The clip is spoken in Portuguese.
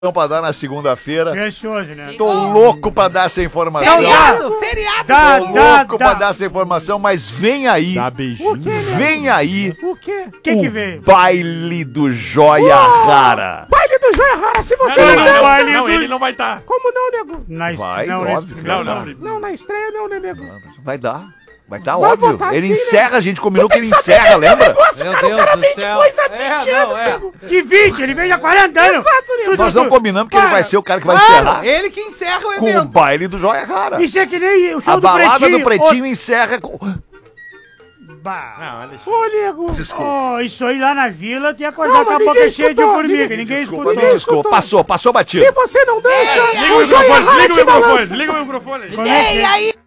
pra dar na segunda-feira. Precioso, né? Tô louco pra dar essa informação. Feriado! Tô louco pra dar essa informação, mas vem aí. Dá beijinho. Vem aí. O quê? O que veio? Baile do Joia Rara. Baile do Joia Rara, se você Não, não, não, dança... não, ele não vai estar. Como não, nego? Vai, não, óbvio. Não, não. Não, na estreia não, né, nego? Vai dar. Vai dar, Vai óbvio. botar Ele assim, encerra, a gente combinou que ele Tem que saber encerra, que lembra? negócio, Meu cara, o Deus cara do vem de céu. coisa há É, 20 não, anos, é. nego. Que 20? Ele veio há 40 anos. Exato, nego. Nós não combinamos que ele vai ser o cara que vai Claro, encerrar ele que encerra o com o evento. baile do Joia Rara. Isso é que nem o show A balada do do Pretinho encerra com... Bah. Não, Alexandre. Ô, nego. Oh, isso aí lá na vila tem que acordar Calma, com a boca ninguém cheia de escutou, formiga. Ninguém Desculpa, escutou. me desculpa. Passou batido. Se você não dança, Liga o o Joia microfone, Rara liga o te microfone, balança. liga o microfone. Como é que é? aí?